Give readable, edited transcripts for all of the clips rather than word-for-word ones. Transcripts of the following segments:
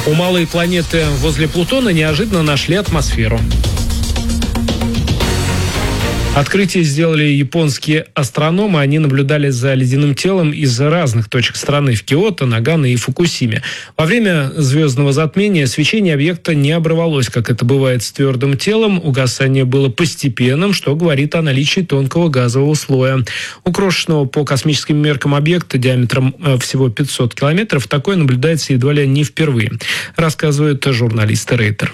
У малой планеты возле Плутона неожиданно нашли атмосферу. Открытие сделали японские астрономы. Они наблюдали за ледяным телом из разных точек страны: в Киото, Нагано и Фукусиме. Во время звездного затмения свечение объекта не оборвалось, как это бывает с твердым телом. Угасание было постепенным, что говорит о наличии тонкого газового слоя. У крошечного по космическим меркам объекта диаметром всего 500 километров такое наблюдается едва ли не впервые, рассказывает журналист Рейтер.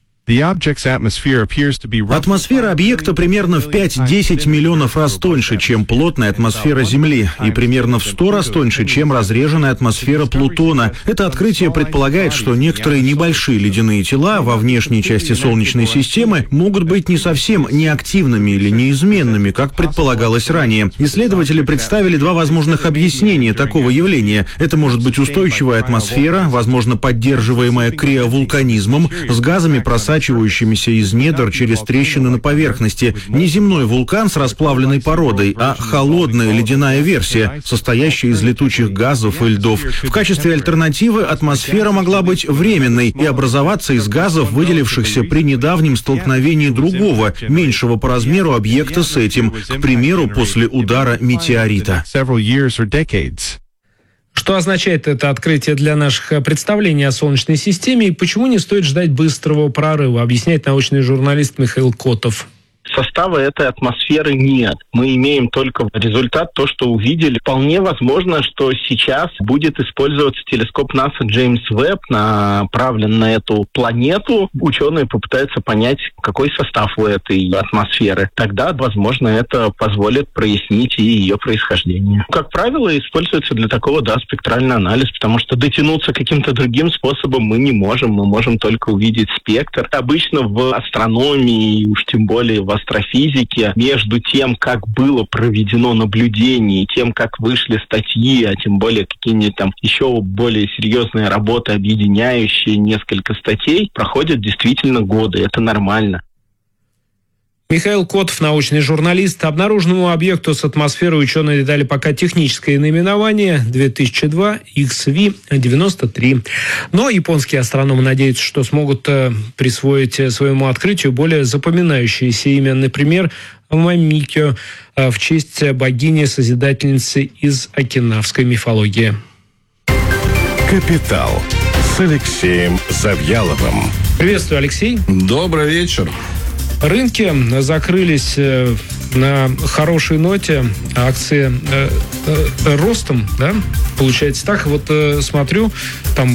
Атмосфера объекта примерно в 5-10 миллионов раз тоньше, чем плотная атмосфера Земли, и примерно в 100 раз тоньше, чем разреженная атмосфера Плутона. Это открытие предполагает, что некоторые небольшие ледяные тела во внешней части Солнечной системы могут быть не совсем неактивными или неизменными, как предполагалось ранее. Исследователи представили два возможных объяснения такого явления. Это может быть устойчивая атмосфера, возможно, поддерживаемая криовулканизмом, с газами, просачивающимися из недр через трещины на поверхности. Не земной вулкан с расплавленной породой, а холодная ледяная версия, состоящая из летучих газов и льдов. В качестве альтернативы атмосфера могла быть временной и образоваться из газов, выделившихся при недавнем столкновении другого, меньшего по размеру объекта с этим, к примеру, после удара метеорита. Что означает это открытие для наших представлений о Солнечной системе и почему не стоит ждать быстрого прорыва, объясняет научный журналист Михаил Котов. Состава этой атмосферы нет. Мы имеем только результат, то, что увидели. Вполне возможно, что сейчас будет использоваться телескоп НАСА Джеймс Уэбб, направлен на эту планету. Ученые попытаются понять, какой состав у этой атмосферы. Тогда, возможно, это позволит прояснить и ее происхождение. Как правило, используется для такого, спектральный анализ, потому что дотянуться каким-то другим способом мы не можем. Мы можем только увидеть спектр. Обычно в астрономии, уж тем более в астрофизике, между тем, как было проведено наблюдение, и тем, как вышли статьи, а тем более какие-нибудь там еще более серьезные работы, объединяющие несколько статей, проходят действительно годы. Это нормально. Михаил Котов, научный журналист. Обнаруженному объекту с атмосферой ученые дали пока техническое наименование 2002 XV-93. Но японские астрономы надеются, что смогут присвоить своему открытию более запоминающееся имя. Например, Мамикё, в честь богини-созидательницы из окинавской мифологии. «Капитал» с Алексеем Завьяловым. Приветствую, Алексей. Добрый вечер. Рынки закрылись на хорошей ноте, акции ростом, да, получается так. Вот смотрю, там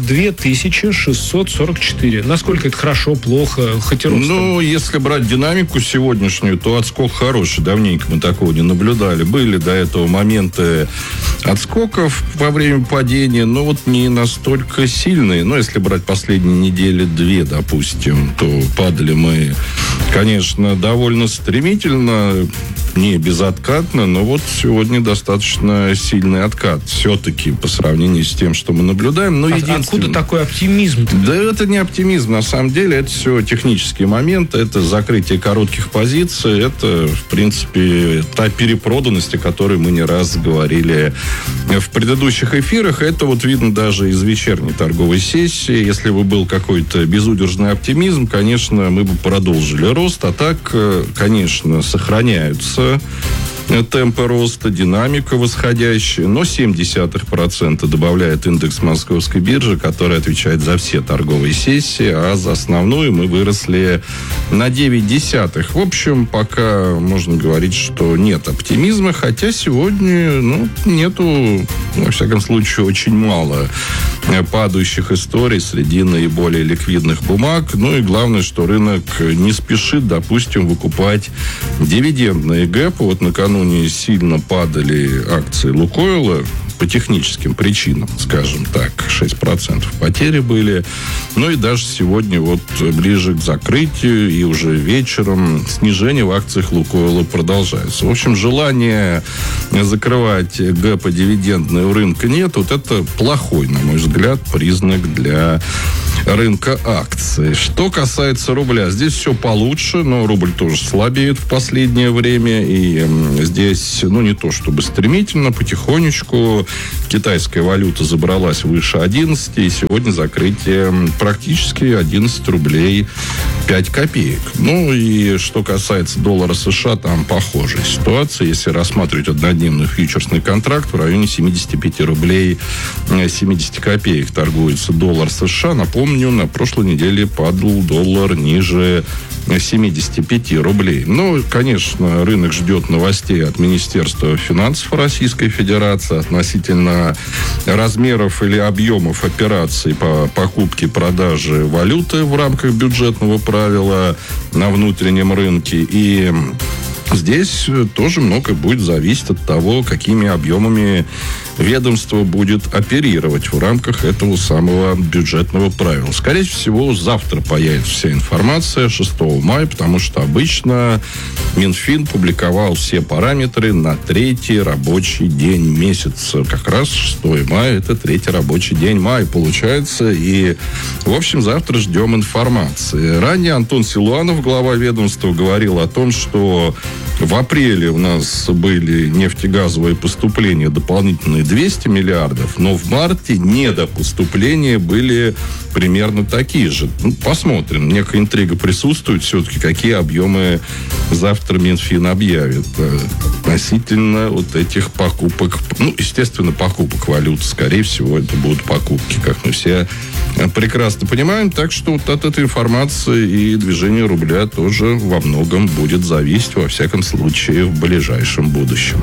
2644. Насколько это хорошо, плохо, хоть и ростом? Ну, если брать динамику сегодняшнюю, то отскок хороший. Давненько мы такого не наблюдали. Были до этого моменты отскоков во время падения, но вот не настолько сильные. Но если брать последние недели-две, допустим, то падали мы, конечно, довольно стремительно, не безоткатно, но вот сегодня достаточно сильный откат все-таки по сравнению с тем, что мы наблюдаем. Но откуда такой оптимизм-то? Да это не оптимизм, на самом деле, это все технические моменты, это закрытие коротких позиций, это, в принципе, та перепроданность, о которой мы не раз говорили в предыдущих эфирах. Это вот видно даже из вечерней торговой сессии. Если бы был какой-то безудержный оптимизм, конечно, мы бы продолжили рост, а так, конечно, сохраняются темпы роста, динамика восходящая, но 0,7% добавляет индекс Московской биржи, который отвечает за все торговые сессии, а за основную мы выросли на 0,9. В общем, пока можно говорить, что нет оптимизма, хотя сегодня, нету, во всяком случае, очень мало падающих историй среди наиболее ликвидных бумаг. Ну и главное, что рынок не спешит, допустим, выкупать дивидендные гэпы. Вот накануне сильно падали акции Лукойла по техническим причинам, скажем так, 6% потери были. Ну и даже сегодня вот ближе к закрытию и уже вечером снижение в акциях Лукойла продолжается. В общем, желания закрывать гэпы дивидендные у рынка нет. Вот это плохой, на мой взгляд, признак для рынка акций. Что касается рубля, здесь все получше, но рубль тоже слабеет в последнее время. И здесь, не то чтобы стремительно, потихонечку китайская валюта забралась выше 11, и сегодня закрытие практически 11 рублей 5 копеек. И что касается доллара США, там похожая ситуация. Если рассматривать однодневный фьючерсный контракт, в районе 75 рублей 70 копеек торгуется доллар США. Напомню, на прошлой неделе падал доллар ниже 75 рублей. Конечно, рынок ждет новостей от Министерства финансов Российской Федерации относительно размеров или объемов операций по покупке и продаже валюты в рамках бюджетного правила на внутреннем рынке. И здесь тоже многое будет зависеть от того, какими объемами ведомство будет оперировать в рамках этого самого бюджетного правила. Скорее всего, завтра появится вся информация, 6 мая, потому что обычно Минфин публиковал все параметры на 3-й рабочий день месяца. Как раз 6 мая, это 3-й рабочий день мая получается. И, в общем, завтра ждем информации. Ранее Антон Силуанов, глава ведомства, говорил о том, что в апреле у нас были нефтегазовые поступления дополнительные 200 миллиардов, но в марте недопоступления были примерно такие же. Посмотрим. Некая интрига присутствует все-таки, какие объемы завтра Минфин объявит относительно вот этих покупок. Естественно, покупок валют. Скорее всего, это будут покупки, как мы все прекрасно понимаем. Так что вот от этой информации и движение рубля тоже во многом будет зависеть, во всяком случае, в ближайшем будущем.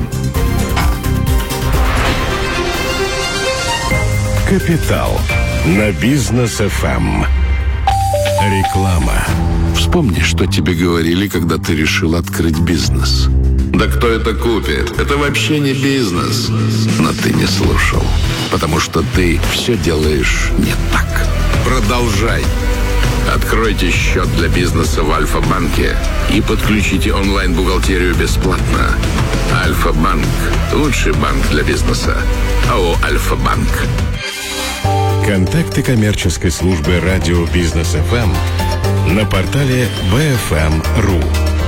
Капитал на Бизнес ФМ. Реклама. Вспомни, что тебе говорили, когда ты решил открыть бизнес. Да кто это купит? Это вообще не бизнес. Но ты не слушал, потому что ты все делаешь не так. Продолжай. Откройте счет для бизнеса в Альфа-банке и подключите онлайн-бухгалтерию бесплатно. Альфа-банк – лучший банк для бизнеса. АО «Альфа-банк». Контакты коммерческой службы радио Бизнес ФМ на портале bfm.ru.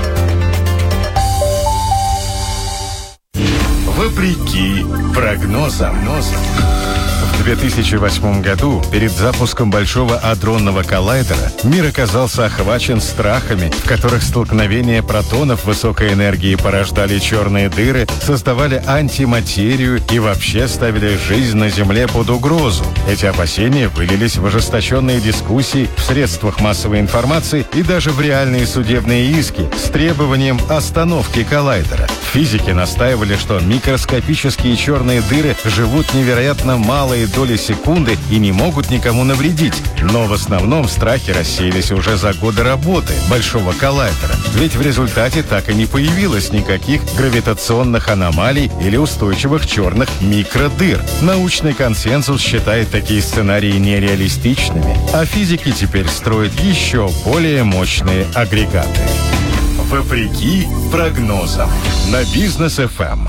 Вопреки прогнозам. В 2008 году, перед запуском большого адронного коллайдера, мир оказался охвачен страхами, в которых столкновения протонов высокой энергии порождали черные дыры, создавали антиматерию и вообще ставили жизнь на Земле под угрозу. Эти опасения вылились в ожесточенные дискуссии в средствах массовой информации и даже в реальные судебные иски с требованием остановки коллайдера. Физики настаивали, что микроскопические черные дыры живут невероятно малые доли секунды и не могут никому навредить. Но в основном страхи рассеялись уже за годы работы большого коллайдера. Ведь в результате так и не появилось никаких гравитационных аномалий или устойчивых черных микродыр. Научный консенсус считает такие сценарии нереалистичными, а физики теперь строят еще более мощные агрегаты. Вопреки прогнозам на Бизнес ФМ.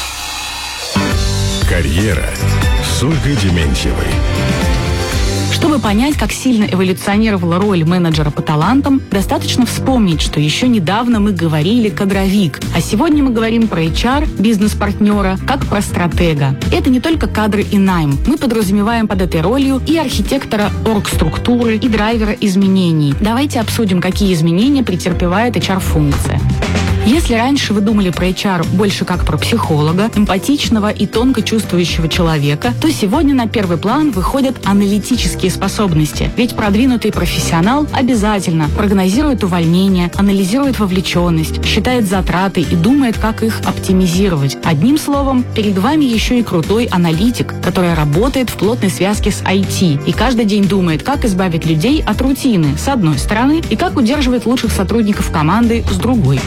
Карьера с Ольгой Дементьевой. Чтобы понять, как сильно эволюционировала роль менеджера по талантам, достаточно вспомнить, что еще недавно мы говорили «кадровик», а сегодня мы говорим про HR, бизнес-партнера, как про стратега. Это не только кадры и найм. Мы подразумеваем под этой ролью и архитектора оргструктуры, и драйвера изменений. Давайте обсудим, какие изменения претерпевает HR-функция. Если раньше вы думали про HR больше как про психолога, эмпатичного и тонко чувствующего человека, то сегодня на первый план выходят аналитические способности. Ведь продвинутый профессионал обязательно прогнозирует увольнение, анализирует вовлеченность, считает затраты и думает, как их оптимизировать. Одним словом, перед вами еще и крутой аналитик, который работает в плотной связке с IT и каждый день думает, как избавить людей от рутины, с одной стороны, и как удерживать лучших сотрудников команды, с другой.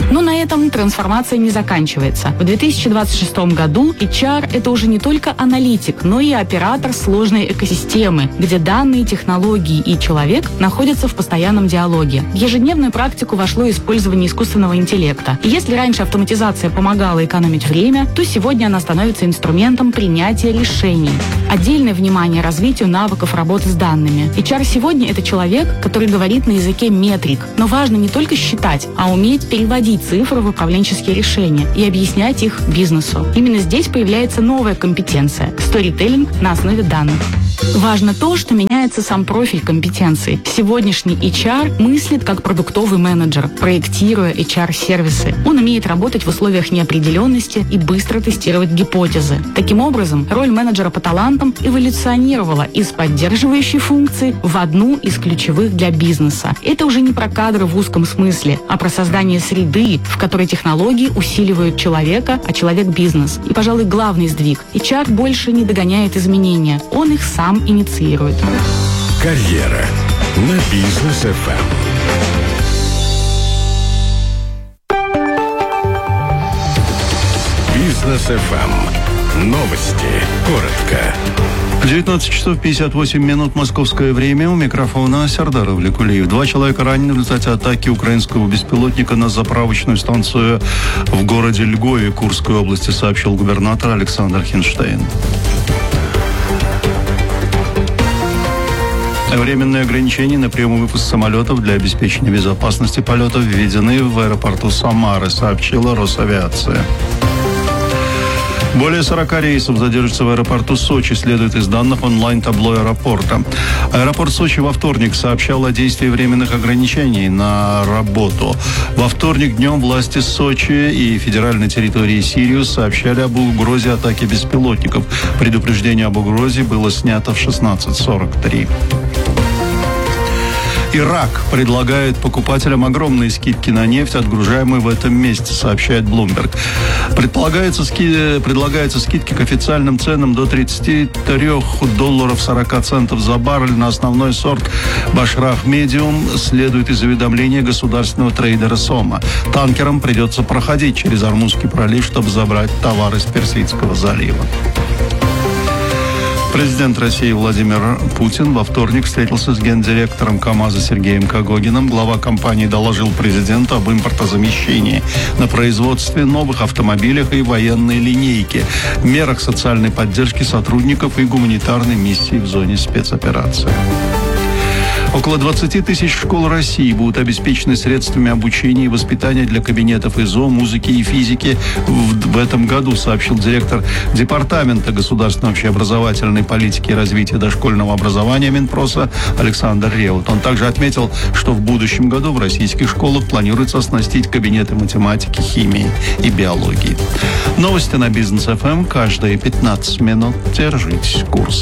Но на этом трансформация не заканчивается. В 2026 году HR – это уже не только аналитик, но и оператор сложной экосистемы, где данные, технологии и человек находятся в постоянном диалоге. В ежедневную практику вошло использование искусственного интеллекта. И если раньше автоматизация помогала экономить время, то сегодня она становится инструментом принятия решений. Отдельное внимание развитию навыков работы с данными. HR сегодня – это человек, который говорит на языке метрик. Но важно не только считать, а уметь переводить цифры в управленческие решения и объяснять их бизнесу. Именно здесь появляется новая компетенция – сторителлинг на основе данных. Важно то, что меняется сам профиль компетенции. Сегодняшний HR мыслит как продуктовый менеджер, проектируя HR-сервисы. Он умеет работать в условиях неопределенности и быстро тестировать гипотезы. Таким образом, роль менеджера по талантам эволюционировала из поддерживающей функции в одну из ключевых для бизнеса. Это уже не про кадры в узком смысле, а про создание среды, в которой технологии усиливают человека, а человек – бизнес. И, пожалуй, главный сдвиг. HR больше не догоняет изменения. Он их сам инициирует. Карьера на Бизнес ФМ. Бизнес ФМ. Новости. Коротко. 19 часов 58 минут московское время. У микрофона Сердар Авликулиев. 2 человека ранены в результате атаки украинского беспилотника на заправочную станцию в городе Льгове Курской области, сообщил губернатор Александр Хинштейн. Временные ограничения на прием и выпуск самолетов для обеспечения безопасности полетов введены в аэропорту Самары, сообщила Росавиация. Более 40 рейсов задержатся в аэропорту Сочи, следует из данных онлайн-табло аэропорта. Аэропорт Сочи во вторник сообщал о действии временных ограничений на работу. Во вторник днем власти Сочи и федеральной территории Сириус сообщали об угрозе атаки беспилотников. Предупреждение об угрозе было снято в 16:43. Ирак предлагает покупателям огромные скидки на нефть, отгружаемые в этом месте, сообщает Bloomberg. Предлагаются скидки к официальным ценам до $33.40 за баррель на основной сорт Башраф Медиум, следует из уведомления государственного трейдера Сома. Танкерам придется проходить через Ормузский пролив, чтобы забрать товар из Персидского залива. Президент России Владимир Путин во вторник встретился с гендиректором КАМАЗа Сергеем Когогиным. Глава компании доложил президенту об импортозамещении на производстве новых автомобилях и военной линейки, мерах социальной поддержки сотрудников и гуманитарной миссии в зоне спецоперации. Около 20 тысяч школ России будут обеспечены средствами обучения и воспитания для кабинетов ИЗО, музыки и физики в этом году, сообщил директор Департамента государственной общеобразовательной политики и развития дошкольного образования Минпроса Александр Реут. Он также отметил, что в будущем году в российских школах планируется оснастить кабинеты математики, химии и биологии. Новости на Бизнес ФМ каждые 15 минут. Держитесь курса.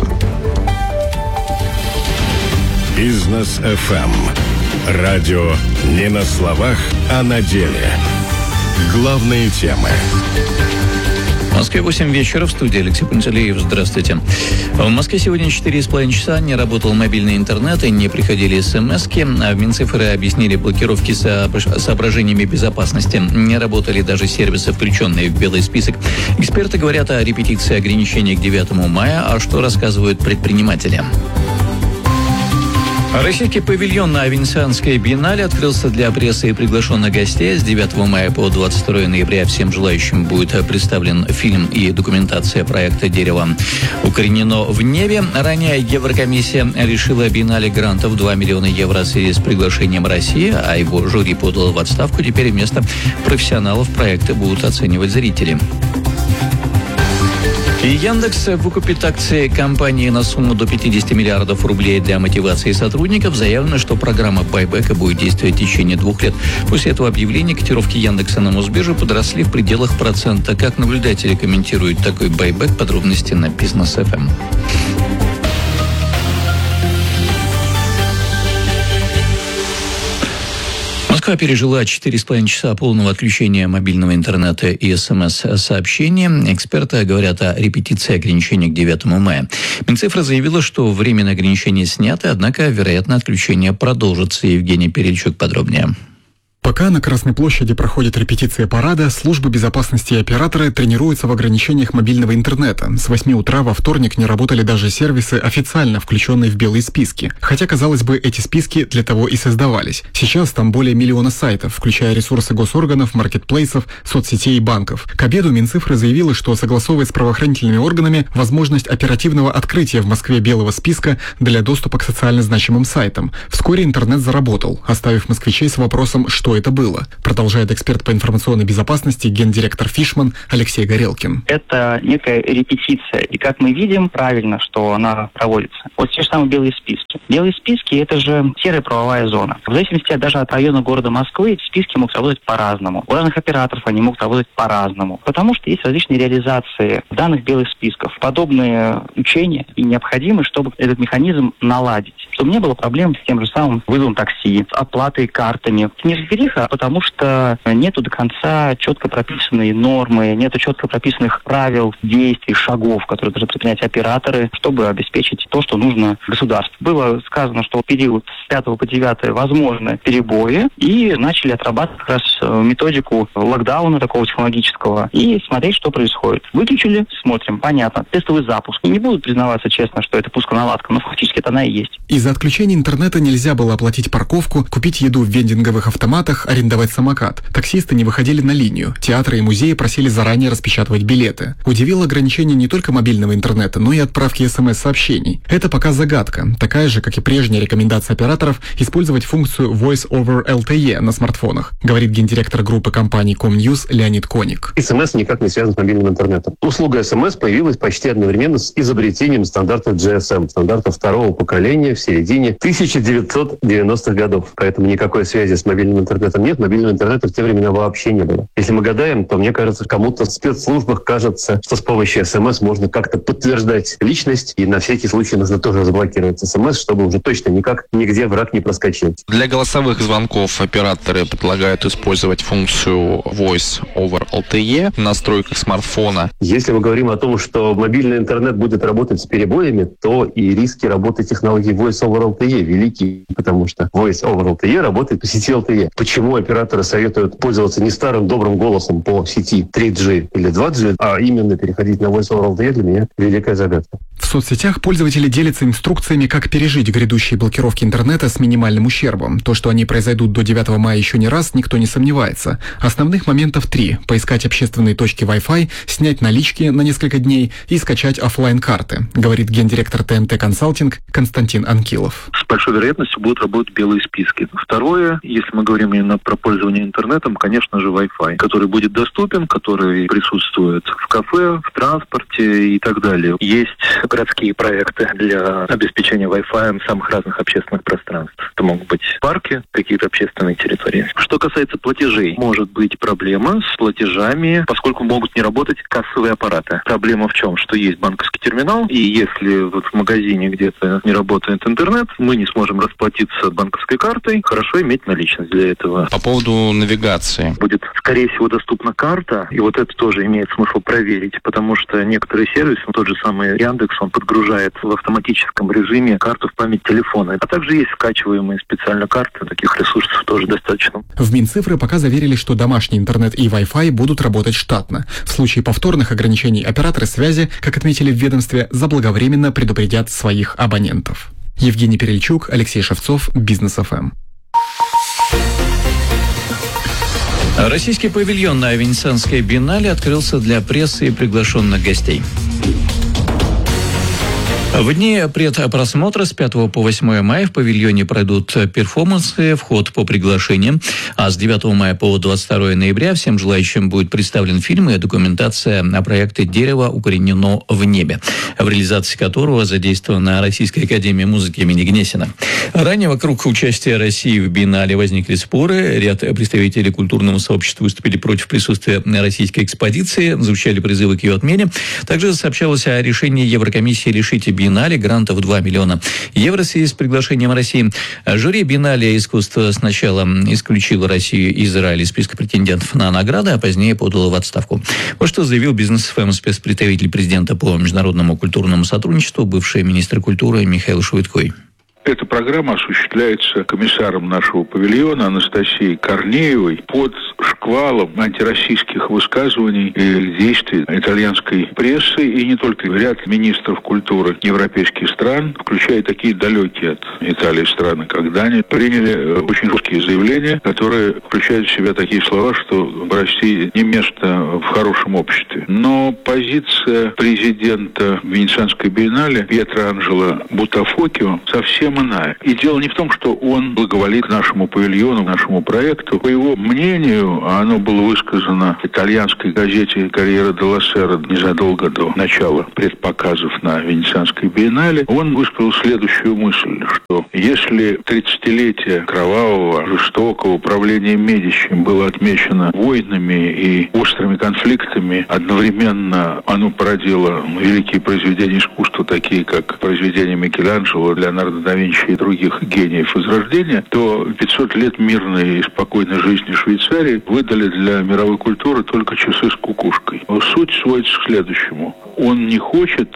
Бизнес ФМ. Радио не на словах, а на деле. Главные темы. В Москве 8 вечера, в студии Алексей Пантелеев. Здравствуйте. В Москве сегодня 4,5 часа не работал мобильный интернет и не приходили смс-ки. В Минцифры объяснили блокировки соображениями безопасности. Не работали даже сервисы, включенные в белый список. Эксперты говорят о репетиции ограничений к 9 мая. А что рассказывают предприниматели? Российский павильон на Венецианской биеннале открылся для прессы и приглашенных гостей. С 9 мая по 22 ноября всем желающим будет представлен фильм и документация проекта «Дерево укоренено в небе». Ранее Еврокомиссия решила биеннале грантов 2 миллиона евро в связи с приглашением России, а его жюри подало в отставку. Теперь вместо профессионалов проекты будут оценивать зрители. И Яндекс выкупит акции компании на сумму до 50 миллиардов рублей для мотивации сотрудников. Заявлено, что программа байбека будет действовать в течение 2 лет. После этого объявления котировки Яндекса на Мосбирже подросли в пределах процента. Как наблюдатели комментируют такой байбек? Подробности на Бизнес ФМ. Москва пережила 4,5 часа полного отключения мобильного интернета и СМС-сообщений. Эксперты говорят о репетиции ограничений к 9 мая. Минцифра заявила, что временные ограничения сняты, однако, вероятно, отключение продолжится. Евгений Перельчук подробнее. Пока на Красной площади проходит репетиция парада, службы безопасности и операторы тренируются в ограничениях мобильного интернета. С 8 утра во вторник не работали даже сервисы, официально включенные в белые списки. Хотя, казалось бы, эти списки для того и создавались. Сейчас там более миллиона сайтов, включая ресурсы госорганов, маркетплейсов, соцсетей и банков. К обеду Минцифры заявила, что согласовывает с правоохранительными органами возможность оперативного открытия в Москве белого списка для доступа к социально значимым сайтам. Вскоре интернет заработал, оставив москвичей с вопросом, что это было, продолжает эксперт по информационной безопасности, гендиректор Фишман Алексей Горелкин. Это некая репетиция, и как мы видим, правильно, что она проводится. Вот те же самые белые списки. Белые списки – это же серая правовая зона. В зависимости даже от района города Москвы, эти списки могут работать по-разному. У разных операторов они могут работать по-разному, потому что есть различные реализации данных белых списков. Подобные учения и необходимы, чтобы этот механизм наладить, чтобы не было проблем с тем же самым вызовом такси, с оплатой картами. Это неразбериха, потому что нету до конца четко прописанной нормы, нету четко прописанных правил, действий, шагов, которые должны предпринять операторы, чтобы обеспечить то, что нужно государству. Было сказано, что в период с 5 по 9 возможны перебои, и начали отрабатывать как раз методику локдауна такого технологического и смотреть, что происходит. Выключили, смотрим, понятно. Тестовый запуск. И не будут признаваться честно, что это пусконаладка, но фактически это она и есть. Из-за отключения интернета нельзя было оплатить парковку, купить еду в вендинговых автоматах, арендовать самокат. Таксисты не выходили на линию. Театры и музеи просили заранее распечатывать билеты. Удивило ограничение не только мобильного интернета, но и отправки СМС-сообщений. Это пока загадка. Такая же, как и прежняя рекомендация операторов, использовать функцию Voice over LTE на смартфонах, говорит гендиректор группы компаний Comnews Леонид Коник. СМС никак не связан с мобильным интернетом. Услуга СМС появилась почти одновременно с изобретением стандарта GSM, стандарта второго поколения в середине 1990-х годов. Поэтому никакой связи с мобильным интернетом нет. Мобильного интернета в те времена вообще не было. Если мы гадаем, то, мне кажется, кому-то в спецслужбах кажется, что с помощью СМС можно как-то подтверждать личность, и на всякий случай нужно тоже заблокировать СМС, чтобы уже точно никак нигде враг не проскочил. Для голосовых звонков операторы предлагают использовать функцию Voice over LTE в настройках смартфона. Если мы говорим о том, что мобильный интернет будет работать с перебоями, то и риски работы технологии Voice over LTE велики, потому что Voice over LTE работает по сети LTE. Почему операторы советуют пользоваться не старым добрым голосом по сети 3G или 2G, а именно переходить на Voice over LTE, для меня великая загадка. В соцсетях пользователи делятся инструкциями, как пережить грядущие блокировки интернета с минимальным ущербом. То, что они произойдут до 9 мая еще не раз, никто не сомневается. Основных моментов 3. Поискать общественные точки Wi-Fi, снять налички на несколько дней и скачать офлайн-карты, говорит гендиректор ТНТ Консалтинг Константин Анкилов. С большой вероятностью будут работать белые списки. Второе, если мы говорим именно про пользование интернетом, конечно же, Wi-Fi, который будет доступен, который присутствует в кафе, в транспорте и так далее. Есть городские проекты для обеспечения Wi-Fi в самых разных общественных пространствах. Это могут быть парки, какие-то общественные территории. Что касается платежей, может быть проблема с платежами, поскольку могут не работать кассовые аппараты. Проблема в чем? Что есть банковский терминал, и если вот в магазине где-то не работает интернет, мы не сможем расплатиться банковской картой, хорошо иметь наличность для этого. По поводу навигации. Будет, скорее всего, доступна карта, и вот это тоже имеет смысл проверить, потому что некоторые сервисы, тот же самый Яндекс, он подгружает в автоматическом режиме карту в память телефона. А также есть скачиваемые специально карты, таких ресурсов тоже достаточно. В Минцифры пока заверили, что домашний интернет и Wi-Fi будут работать штатно. В случае повторных ограничений операторы связи, как отметили в ведомстве, заблаговременно предупредят своих абонентов. Евгений Перельчук, Алексей Шевцов, Бизнес ФМ. Российский павильон на Венецианской биеннале открылся для прессы и приглашенных гостей. В дни предпросмотра с 5 по 8 мая в павильоне пройдут перформансы, вход по приглашениям, а с 9 мая по 22 ноября всем желающим будет представлен фильм и документация о проекте «Дерево укоренено в небе», в реализации которого задействована Российская академия музыки имени Гнесина. Ранее вокруг участия России в биеннале возникли споры, ряд представителей культурного сообщества выступили против присутствия российской экспозиции, звучали призывы к ее отмене. Также сообщалось о решении Еврокомиссии лишить биеннале грантов 2 миллиона евро в связи с приглашением России. Жюри биеннале искусства сначала исключило Россию и Израиль из списка претендентов на награды, а позднее подало в отставку. Вот что заявил Бизнес-ФМ спецпредставитель президента по международному культурному сотрудничеству, бывший министр культуры Михаил Швыдкой. Эта программа осуществляется комиссаром нашего павильона Анастасией Корнеевой под шквалом антироссийских высказываний и действий итальянской прессы, и не только. Ряд министров культуры европейских стран, включая такие далекие от Италии страны, как Дания, приняли очень жесткие заявления, которые включают в себя такие слова, что в России не место в хорошем обществе. Но позиция президента Венецианской биеннале Пьетро Анджело Бутафокио совсем иная. И дело не в том, что он благоволит нашему павильону, нашему проекту. По его мнению, а оно было высказано в итальянской газете «Корьера делла Сера» незадолго до начала предпоказов на Венецианской биеннале, он высказал следующую мысль, что если 30-летие кровавого, жестокого управления Медичи было отмечено войнами и острыми конфликтами, одновременно оно породило великие произведения искусства, такие как произведения Микеланджело, Леонардо да Винчи и других гениев Возрождения, то 500 лет мирной и спокойной жизни Швейцарии выдали для мировой культуры только часы с кукушкой. Суть сводится к следующему. Он не хочет,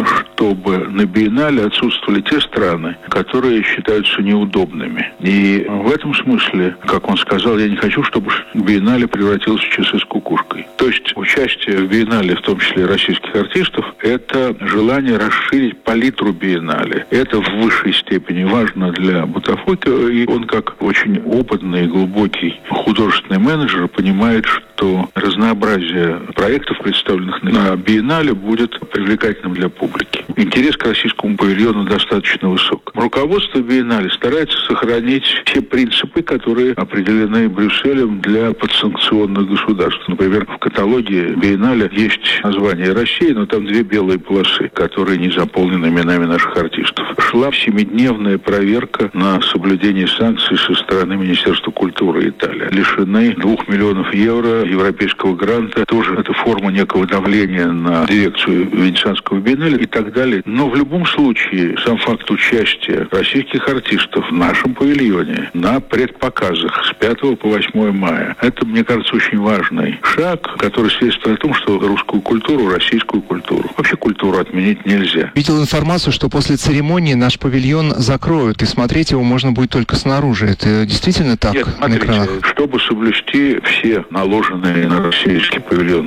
чтобы на биеннале отсутствовали те страны, которые считаются неудобными. И в этом смысле, как он сказал, я не хочу, чтобы биеннале превратилось в часы с кукушкой. То есть участие в биеннале, в том числе российских артистов, это желание расширить палитру биеннале. Это в высшей степени важно для Бутафокио, и он, как очень опытный и глубокий художественный менеджер, понимает, что разнообразие проектов, представленных на биеннале, будет привлекательным для публики. Интерес к российскому павильону достаточно высок. Руководство биеннале старается сохранить те принципы, которые определены Брюсселем для подсанкционных государств. Например, в каталоге биеннале есть название России, но там 2 белые полосы, которые не заполнены именами наших артистов. Шла 7-дневная проверка на соблюдение санкций со стороны Министерства культуры Италии. Лишены 2 миллионов евро европейского гранта. Тоже это форма некого давления на дирекцию Венецианского биеннале и так далее. Но в любом случае сам факт участия российских артистов в нашем павильоне на предпоказах с 5 по 8 мая, это, мне кажется, очень важный шаг, который свидетельствует о том, что русскую культуру, российскую культуру, вообще культуру отменить нельзя. Видел информацию, что после церемонии наш павильон закроют, и смотреть его можно будет только снаружи. Это действительно так? Нет, смотрите, на экранах? Чтобы соблюсти все наложенные на российский павильон,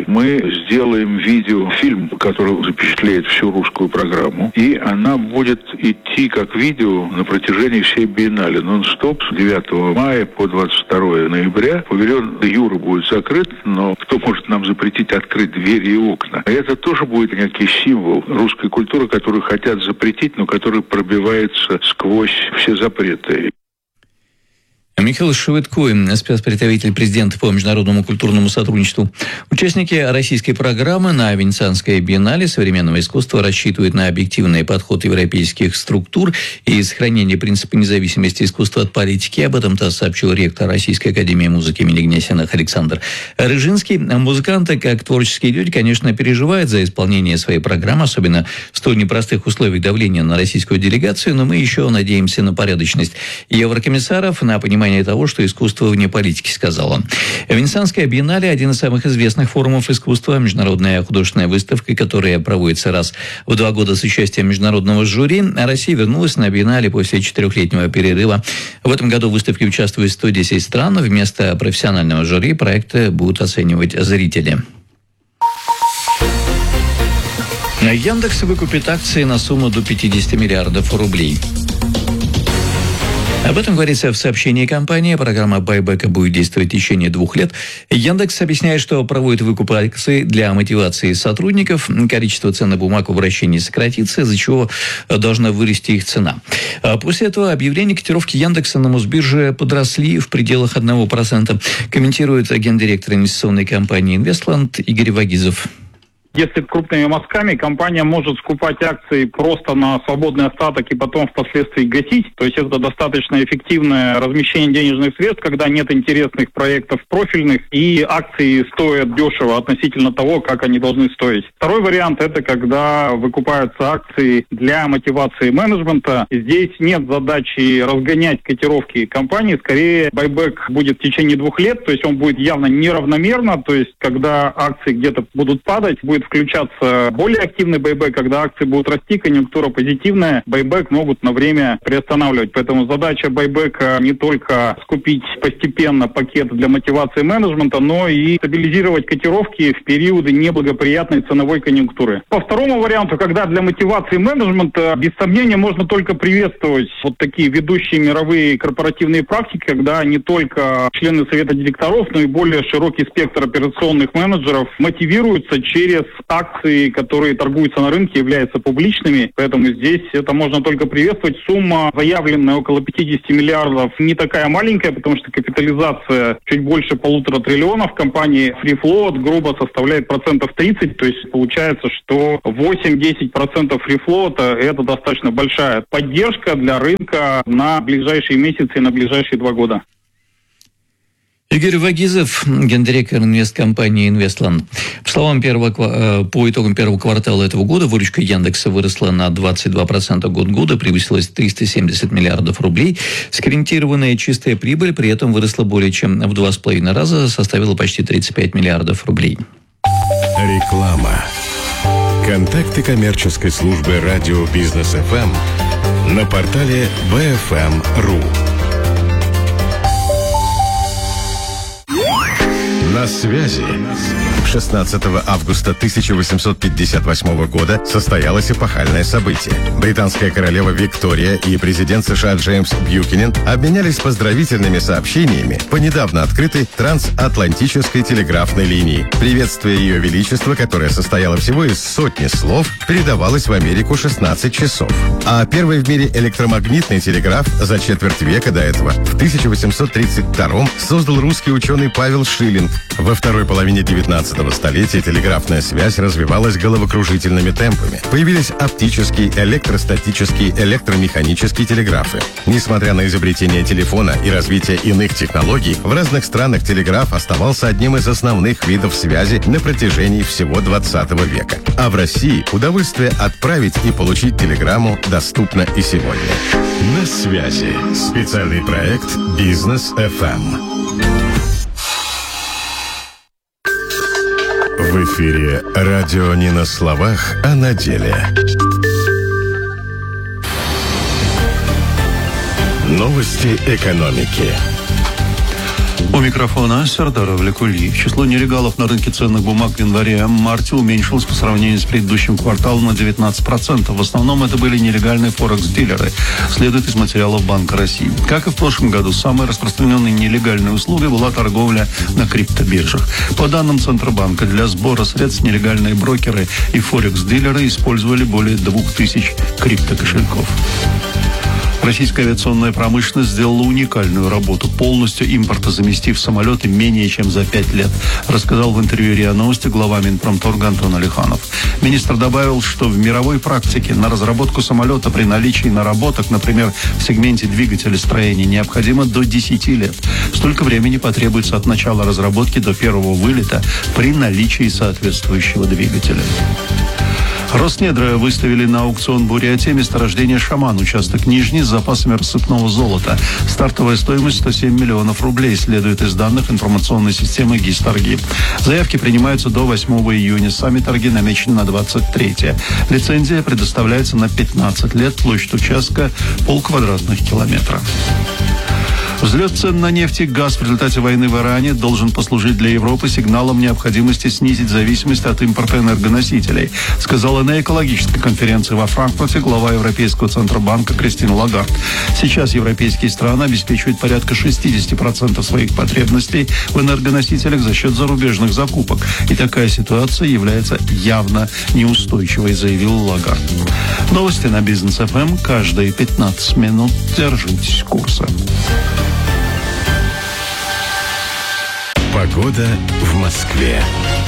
мы сделаем видеофильм, который запечатлеет всю русскую программу, и она будет идти как видео на протяжении всей биеннале. Нон-стоп с 9 мая по 22 ноября. Павильон Юра будет закрыт, но кто может нам запретить открыть двери и окна? Это тоже будет некий символ русской культуры, которую хотят запретить, но который пробивается сквозь все запреты. Михаил Шевытко, спецпредставитель президента по международному культурному сотрудничеству. Участники российской программы на Венецианской биеннале современного искусства рассчитывают на объективный подход европейских структур и сохранение принципа независимости искусства от политики. Об этом сообщил ректор Российской академии музыки имени Гнесиных Александр Рыжинский. Музыканты, как творческие люди, конечно, переживают за исполнение своей программы, особенно в столь непростых условиях давления на российскую делегацию, но мы еще надеемся на порядочность еврокомиссаров, на понимание того, что искусство вне политики, сказал он. Венецианская биеннале – один из самых известных форумов искусства, международная художественная выставка, которая проводится раз в 2 года с участием международного жюри. Россия вернулась на биеннале после 4-летнего перерыва. В этом году в выставке участвует 110 стран. Вместо профессионального жюри проекты будут оценивать зрители. Яндекс выкупит акции на сумму до 50 миллиардов рублей. Об этом говорится в сообщении компании. Программа байбека будет действовать в течение 2 лет. Яндекс объясняет, что проводит выкуп акций для мотивации сотрудников. Количество ценных бумаг в обращении сократится, из-за чего должна вырасти их цена. После этого объявления котировки Яндекса на Мосбирже подросли в пределах 1%. Комментирует гендиректор инвестиционной компании «Инвестланд» Игорь Вагизов. Если крупными мазками компания может скупать акции просто на свободный остаток и потом впоследствии гасить, то есть это достаточно эффективное размещение денежных средств, когда нет интересных проектов профильных и акции стоят дешево относительно того, как они должны стоить. Второй вариант – это когда выкупаются акции для мотивации менеджмента. Здесь нет задачи разгонять котировки компании, скорее байбек будет в течение 2 лет, то есть он будет явно неравномерно, то есть когда акции где-то будут падать, будет включаться более активный байбек, когда акции будут расти, конъюнктура позитивная, байбек могут на время приостанавливать. Поэтому задача байбека не только скупить постепенно пакет для мотивации менеджмента, но и стабилизировать котировки в периоды неблагоприятной ценовой конъюнктуры. По второму варианту, когда для мотивации менеджмента, без сомнения, можно только приветствовать вот такие ведущие мировые корпоративные практики, когда не только члены совета директоров, но и более широкий спектр операционных менеджеров мотивируются через акции, которые торгуются на рынке, являются публичными. Поэтому здесь это можно только приветствовать. Сумма, заявленная около 50 миллиардов, не такая маленькая, потому что капитализация чуть больше 1,5 триллиона в компании Free Float грубо составляет 30%. То есть получается, что 8-10% Free Float это достаточно большая поддержка для рынка на ближайшие месяцы и на ближайшие 2 года. Игорь Вагизов, гендиректор инвесткомпании «Инвестланд». По итогам первого квартала этого года выручка Яндекса выросла на 22% год-года, превысилась 370 миллиардов рублей. Скорректированная чистая прибыль при этом выросла более чем в 2,5 раза, составила почти 35 миллиардов рублей. Реклама. Контакты коммерческой службы радио Бизнес ФМ на портале bfm.ru. На связи. 16 августа 1858 года состоялось эпохальное событие. Британская королева Виктория и президент США Джеймс Бьюкенен обменялись поздравительными сообщениями по недавно открытой трансатлантической телеграфной линии. Приветствие Ее Величества, которое состояло всего из сотни слов, передавалось в Америку 16 часов. А первый в мире электромагнитный телеграф за четверть века до этого в 1832 создал русский ученый Павел Шиллинг. Во второй половине 19 столетия телеграфная связь развивалась головокружительными темпами. Появились оптические, электростатические, электромеханические телеграфы. Несмотря на изобретение телефона и развитие иных технологий, в разных странах телеграф оставался одним из основных видов связи на протяжении всего 20 века. А в России удовольствие отправить и получить телеграмму доступно и сегодня. На связи. Специальный проект «Бизнес ФМ». В эфире радио не на словах, а на деле. Новости экономики. У микрофона Сардар Авликулиев. Число нелегалов на рынке ценных бумаг в январе-марте уменьшилось по сравнению с предыдущим кварталом на 19%. В основном это были нелегальные форекс-дилеры, следует из материалов Банка России. Как и в прошлом году, самой распространенной нелегальной услугой была торговля на криптобиржах. По данным Центробанка, для сбора средств нелегальные брокеры и форекс-дилеры использовали более 2000 криптокошельков. Российская авиационная промышленность сделала уникальную работу, полностью импортозаместив самолеты менее чем за 5 лет, рассказал в интервью РИА Новости глава Минпромторга Антон Алиханов. Министр добавил, что в мировой практике на разработку самолета при наличии наработок, например, в сегменте двигателестроения, необходимо до 10 лет. Столько времени потребуется от начала разработки до первого вылета при наличии соответствующего двигателя. Роснедра выставили на аукцион Бурятии месторождение «Шаман», участок Нижний с запасами рассыпного золота. Стартовая стоимость 107 миллионов рублей, следует из данных информационной системы ГИС-торги. Заявки принимаются до 8 июня. Сами торги намечены на 23. Лицензия предоставляется на 15 лет. Площадь участка – 0,5 квадратных километра. Взлет цен на нефть и газ в результате войны в Иране должен послужить для Европы сигналом необходимости снизить зависимость от импорта энергоносителей, сказала на экологической конференции во Франкфурте глава Европейского Центробанка Кристин Лагард. Сейчас европейские страны обеспечивают порядка 60% своих потребностей в энергоносителях за счет зарубежных закупок. И такая ситуация является явно неустойчивой, заявил Лагард. Новости на Бизнес ФМ каждые 15 минут. Держитесь курса. Погода в Москве.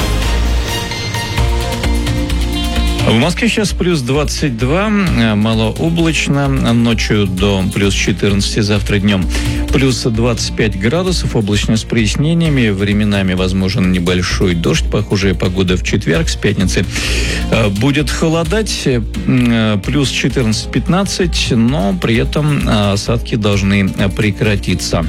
В Москве сейчас плюс 22, малооблачно, ночью до плюс 14, завтра днем плюс 25 градусов, облачно с прояснениями, временами возможен небольшой дождь, похожая погода в четверг, с пятницы будет холодать, плюс 14-15, но при этом осадки должны прекратиться.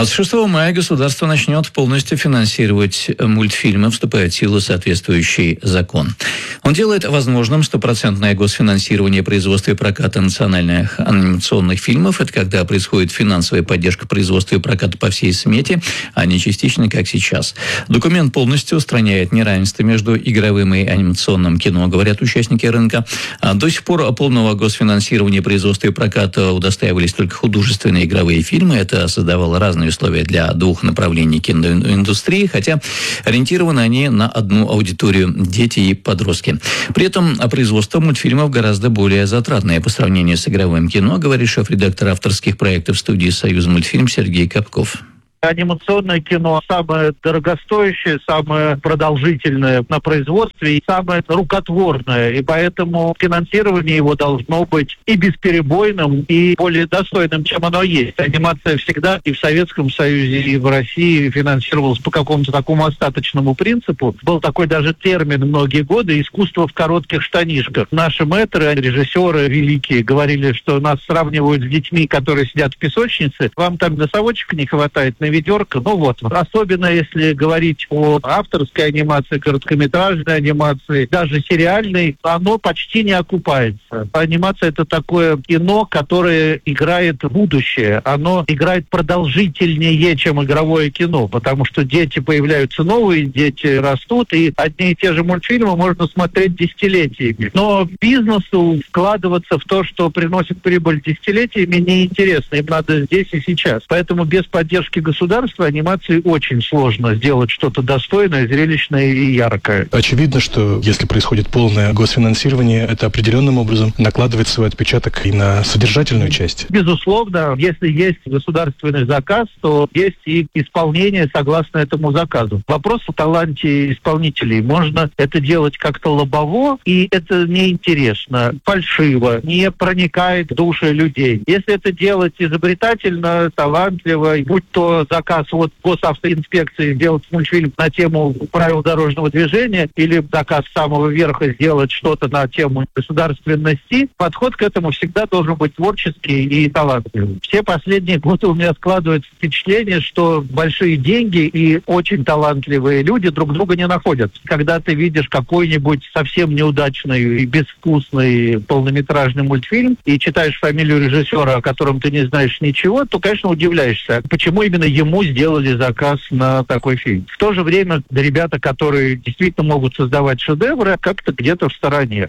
А с 6 мая государство начнет полностью финансировать мультфильмы, вступая в силу соответствующий закон. Он делает возможным 100% госфинансирование производства и проката национальных анимационных фильмов. Это когда происходит финансовая поддержка производства и проката по всей смете, а не частично, как сейчас. Документ полностью устраняет неравенство между игровым и анимационным кино, говорят участники рынка. До сих пор полного госфинансирования производства и проката удостаивались только художественные игровые фильмы. Это создавало разные условия для двух направлений киноиндустрии, хотя ориентированы они на одну аудиторию – дети и подростки. При этом производство мультфильмов гораздо более затратное по сравнению с игровым кино, говорит шеф-редактор авторских проектов студии «Союз мультфильм» Сергей Капков. Анимационное кино самое дорогостоящее, самое продолжительное на производстве и самое рукотворное. И поэтому финансирование его должно быть и бесперебойным, и более достойным, чем оно есть. Анимация всегда и в Советском Союзе, и в России финансировалась по какому-то такому остаточному принципу. Был такой даже термин многие годы «искусство в коротких штанишках». Наши мэтры, режиссеры великие, говорили, что нас сравнивают с детьми, которые сидят в песочнице. Вам там носовочек не хватает на ведерко. Ну вот. Особенно если говорить о авторской анимации, короткометражной анимации, даже сериальной, оно почти не окупается. Анимация — это такое кино, которое играет в будущее. Оно играет продолжительнее, чем игровое кино, потому что дети появляются новые, дети растут, и одни и те же мультфильмы можно смотреть десятилетиями. Но бизнесу вкладываться в то, что приносит прибыль десятилетиями, неинтересно. Им надо здесь и сейчас. Поэтому без поддержки государства анимации очень сложно сделать что-то достойное, зрелищное и яркое. Очевидно, что если происходит полное госфинансирование, это определенным образом накладывает свой отпечаток и на содержательную часть. Безусловно, если есть государственный заказ, то есть и исполнение согласно этому заказу. Вопрос о таланте исполнителей. Можно это делать как-то лобово, и это неинтересно, фальшиво, не проникает в души людей. Если это делать изобретательно, талантливо, будь то заказ от госавтоинспекции сделать мультфильм на тему правил дорожного движения или заказ с самого верха сделать что-то на тему государственности, подход к этому всегда должен быть творческий и талантливый. Все последние годы у меня складывается впечатление, что большие деньги и очень талантливые люди друг друга не находят. Когда ты видишь какой-нибудь совсем неудачный и безвкусный полнометражный мультфильм и читаешь фамилию режиссера, о котором ты не знаешь ничего, то, конечно, удивляешься, почему именно ему сделали заказ на такой фильм. В то же время ребята, которые действительно могут создавать шедевры, как-то где-то в стороне.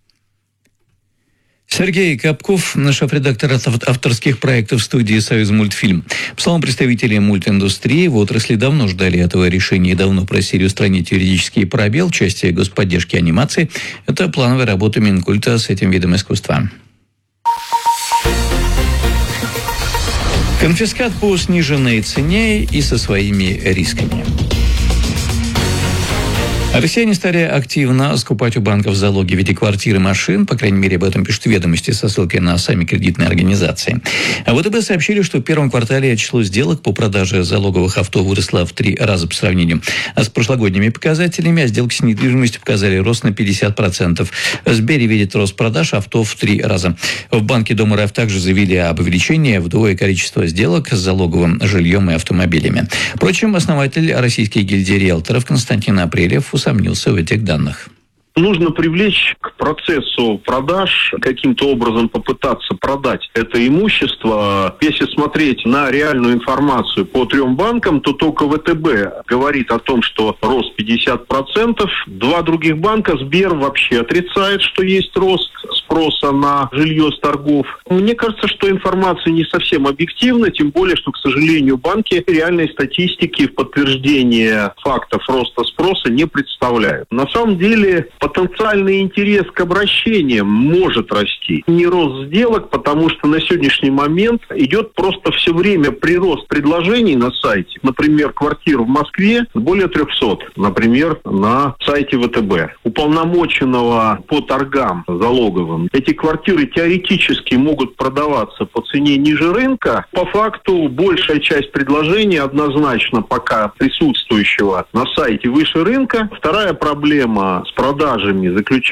Сергей Капков, шеф-редактор авторских проектов студии «Союз мультфильм». По словам представителей мультиндустрии, в отрасли давно ждали этого решения и давно просили устранить юридический пробел в части господдержки анимации. Это плановая работа Минкульта с этим видом искусства. Конфискат по сниженной цене и со своими рисками. Россияне стали активно скупать у банков залоги в виде квартир и машин. По крайней мере, об этом пишут «Ведомости» со ссылкой на сами кредитные организации. А ВТБ сообщили, что в первом квартале число сделок по продаже залоговых авто выросло в 3 раза по сравнению с прошлогодними показателями, а сделки с недвижимостью показали рост на 50%. Сбери видит рост продаж авто в 3 раза. В банке Дом РФ также заявили об увеличении вдвое количества сделок с залоговым жильем и автомобилями. Впрочем, основатель Российской гильдии риэлторов Константин Апрелев усомнился в этих данных. Нужно привлечь к процессу продаж, каким-то образом попытаться продать это имущество. Если смотреть на реальную информацию по 3 банкам, то только ВТБ говорит о том, что рост 50%. 2 других банка, Сбер, вообще отрицает, что есть рост спроса на жилье с торгов. Мне кажется, что информация не совсем объективна, тем более, что, к сожалению, банки реальной статистики в подтверждение фактов роста спроса не представляют. На самом деле, потенциальный интерес к обращениям может расти. Не рост сделок, потому что на сегодняшний момент идет просто все время прирост предложений на сайте. Например, квартир в Москве более 300, например, на сайте ВТБ. Уполномоченного по торгам залоговым. Эти квартиры теоретически могут продаваться по цене ниже рынка. По факту большая часть предложений однозначно пока присутствующего на сайте выше рынка. Вторая проблема с продажами заключается в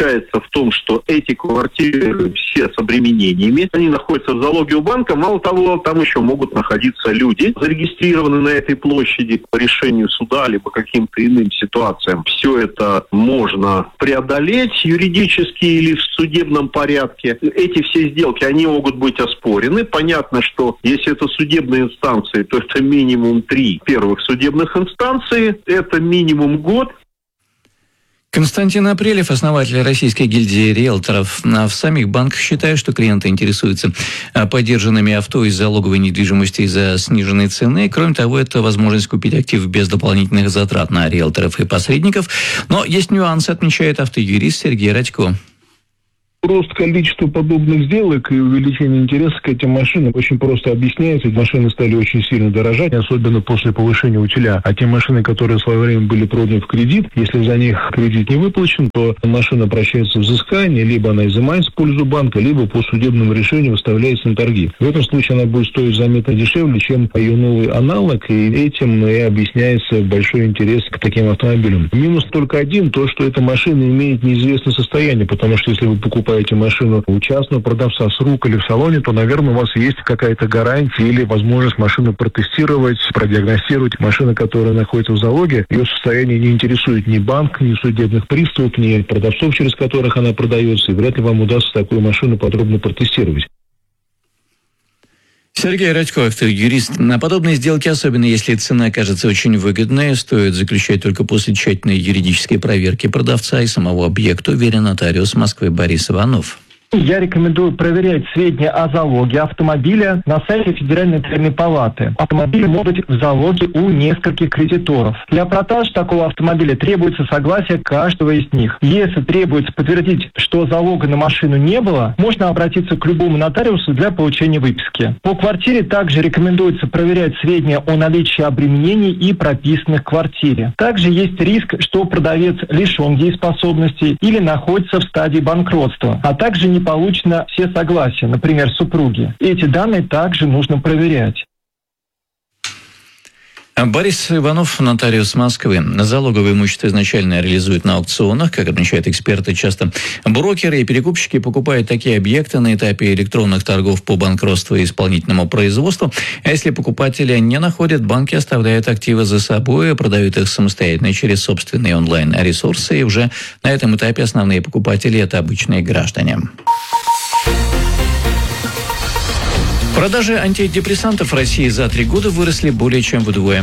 том, что эти квартиры все с обременениями, они находятся в залоге у банка. Мало того, там еще могут находиться люди, зарегистрированные на этой площади по решению суда, либо каким-то иным ситуациям. Все это можно преодолеть юридически или в судебном порядке. Эти все сделки, они могут быть оспорены. Понятно, что если это судебные инстанции, то это минимум 3 первых судебных инстанции, это минимум год. Константин Апрелев, основатель Российской гильдии риэлторов. В самих банках считают, что клиенты интересуются подержанными авто из залоговой недвижимости из-за сниженной цены. Кроме того, это возможность купить актив без дополнительных затрат на риэлторов и посредников. Но есть нюансы, отмечает автоюрист Сергей Радько. Рост количества подобных сделок и увеличение интереса к этим машинам очень просто объясняется. Машины стали очень сильно дорожать, особенно после повышения утиля. А те машины, которые в свое время были проданы в кредит, если за них кредит не выплачен, то машина обращается в взыскание, либо она изымается в пользу банка, либо по судебному решению выставляется на торги. В этом случае она будет стоить заметно дешевле, чем ее новый аналог, и этим и объясняется большой интерес к таким автомобилям. Минус только один, то, что эта машина имеет неизвестное состояние, потому что если вы покупаете машину у частного продавца с рук или в салоне, то, наверное, у вас есть какая-то гарантия или возможность машину протестировать, продиагностировать. Машина, которая находится в залоге, ее состояние не интересует ни банк, ни судебных приставов, ни продавцов, через которых она продается, и вряд ли вам удастся такую машину подробно протестировать. Сергей Радько, юрист. На подобные сделки, особенно если цена кажется очень выгодной, стоит заключать только после тщательной юридической проверки продавца и самого объекта, уверен нотариус Москвы Борис Иванов. Я рекомендую проверять сведения о залоге автомобиля на сайте Федеральной нотариальной палаты. Автомобиль может быть в залоге у нескольких кредиторов. Для продаж такого автомобиля требуется согласие каждого из них. Если требуется подтвердить, что залога на машину не было, можно обратиться к любому нотариусу для получения выписки. По квартире также рекомендуется проверять сведения о наличии обременений и прописанных в квартире. Также есть риск, что продавец лишен дееспособности или находится в стадии банкротства, а также не получено все согласия, например, супруги. Эти данные также нужно проверять. Борис Иванов, нотариус Москвы. Залоговое имущество изначально реализуют на аукционах. Как отмечают эксперты, часто брокеры и перекупщики покупают такие объекты на этапе электронных торгов по банкротству и исполнительному производству. А если покупатели не находят, банки оставляют активы за собой и продают их самостоятельно через собственные онлайн-ресурсы. И уже на этом этапе основные покупатели – это обычные граждане. Продажи антидепрессантов в России за 3 года выросли более чем вдвое.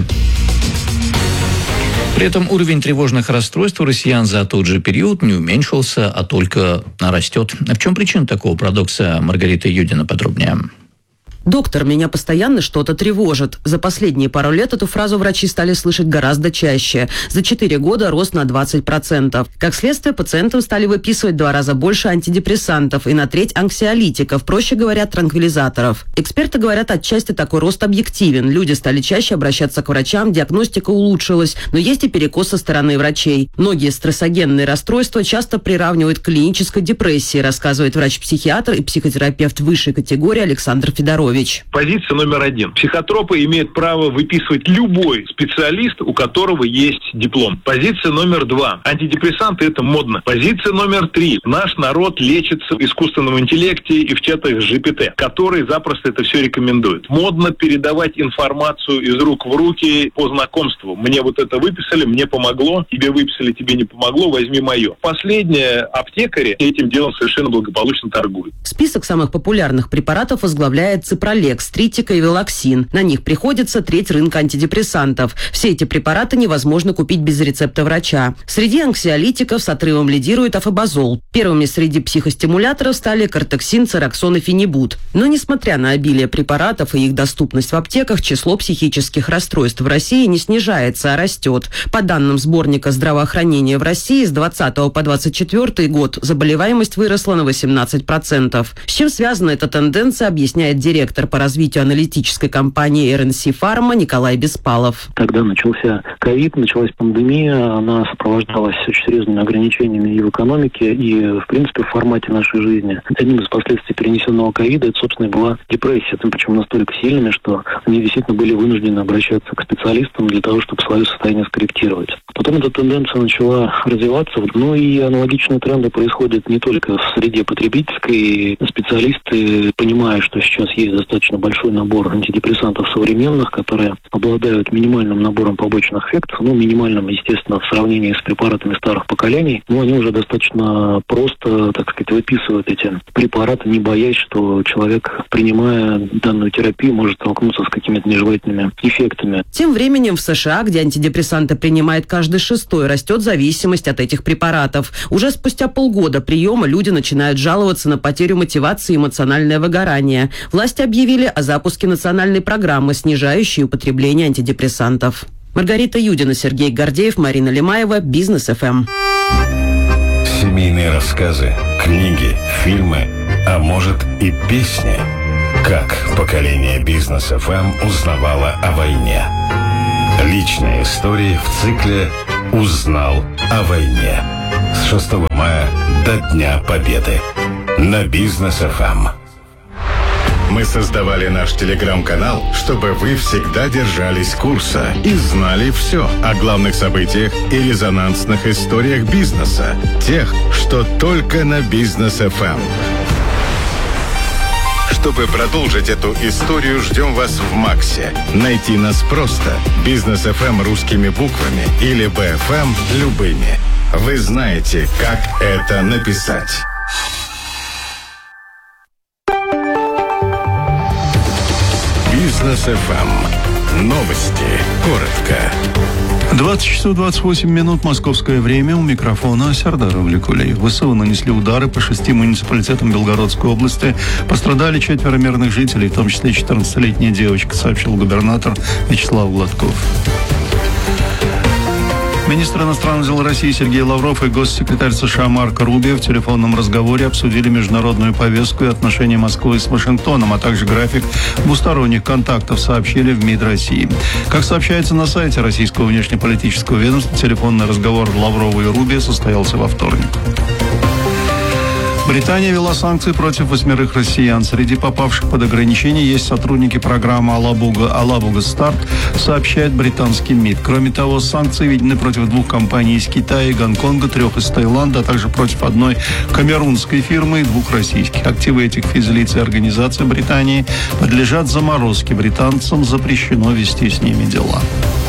При этом уровень тревожных расстройств у россиян за тот же период не уменьшился, а только растет. В чем причина такого парадокса? Маргарита Юдина подробнее. «Доктор, меня постоянно что-то тревожит». За последние пару лет эту фразу врачи стали слышать гораздо чаще. За 4 года рост на 20%. Как следствие, пациентам стали выписывать в 2 раза больше антидепрессантов и на треть анксиолитиков, проще говоря, транквилизаторов. Эксперты говорят, отчасти такой рост объективен. Люди стали чаще обращаться к врачам, диагностика улучшилась, но есть и перекос со стороны врачей. Многие стрессогенные расстройства часто приравнивают к клинической депрессии, рассказывает врач-психиатр и психотерапевт высшей категории Александр Федорович. Позиция номер 1. Психотропы имеют право выписывать любой специалист, у которого есть диплом. Позиция номер 2. Антидепрессанты – это модно. Позиция номер 3. Наш народ лечится в искусственном интеллекте и в чатах GPT, которые запросто это все рекомендуют. Модно передавать информацию из рук в руки по знакомству. Мне вот это выписали, мне помогло, тебе выписали, тебе не помогло, возьми мое. Последние аптекари этим делом совершенно благополучно торгуют. Список самых популярных препаратов возглавляет Ципролекс, Тритика и Велоксин. На них приходится треть рынка антидепрессантов. Все эти препараты невозможно купить без рецепта врача. Среди анксиолитиков с отрывом лидирует афобазол. Первыми среди психостимуляторов стали кортексин, цероксон и фенибут. Но несмотря на обилие препаратов и их доступность в аптеках, число психических расстройств в России не снижается, а растет. По данным сборника здравоохранения в России, с 20 по 24 год заболеваемость выросла на 18%. С чем связана эта тенденция, объясняет директор по развитию аналитической компании РНС Фарма Николай Беспалов. Когда начался ковид, началась пандемия, она сопровождалась очень серьезными ограничениями и в экономике, и, в принципе, в формате нашей жизни. Одним из последствий перенесенного ковида, это, собственно, и была депрессия, причем настолько сильными, что они действительно были вынуждены обращаться к специалистам для того, чтобы свое состояние скорректировать. Потом эта тенденция начала развиваться. Ну и аналогичные тренды происходят не только в среде потребительской. Специалисты, понимая, что сейчас есть достаточно большой набор антидепрессантов современных, которые обладают минимальным набором побочных эффектов, минимальным, естественно, в сравнении с препаратами старых поколений, они уже достаточно просто, так сказать, выписывают эти препараты, не боясь, что человек, принимая данную терапию, может столкнуться с какими-то нежелательными эффектами. Тем временем в США, где антидепрессанты принимает каждый шестой, растет зависимость от этих препаратов. Уже спустя полгода приема люди начинают жаловаться на потерю мотивации и эмоциональное выгорание. Власти объявили о запуске национальной программы, снижающей употребление антидепрессантов. Маргарита Юдина, Сергей Гордеев, Марина Лемаева, Бизнес ФМ. Семейные рассказы, книги, фильмы, а может и песни. Как поколение Бизнес ФМ узнавало о войне. Личные истории в цикле «Узнал о войне». С 6 мая до Дня Победы. На Бизнес ФМ. Мы создавали наш телеграм-канал, чтобы вы всегда держались курса и знали все о главных событиях и резонансных историях бизнеса. Тех, что только на Бизнес ФМ. Чтобы продолжить эту историю, ждем вас в Максе. Найти нас просто. Бизнес ФМ русскими буквами или БФМ любыми. Вы знаете, как это написать. Бизнес ФМ. Новости. Коротко. 20 часов 28 минут московское время. У микрофона Сердар Авликулеев. ВСУ нанесли удары по 6 муниципалитетам Белгородской области. Пострадали 4 мирных жителей, в том числе 14-летняя девочка, сообщил губернатор Вячеслав Гладков. Министр иностранных дел России Сергей Лавров и госсекретарь США Марко Рубио в телефонном разговоре обсудили международную повестку и отношения Москвы с Вашингтоном, а также график двусторонних контактов, сообщили в МИД России. Как сообщается на сайте российского внешнеполитического ведомства, телефонный разговор Лаврова и Рубио состоялся во вторник. Британия ввела санкции против 8 россиян. Среди попавших под ограничения есть сотрудники программы «Алабуга Старт», сообщает британский МИД. Кроме того, санкции введены против 2 компаний из Китая и Гонконга, 3 из Таиланда, а также против 1 камерунской фирмы и 2 российских. Активы этих физлиц и организаций Британии подлежат заморозке. Британцам запрещено вести с ними дела.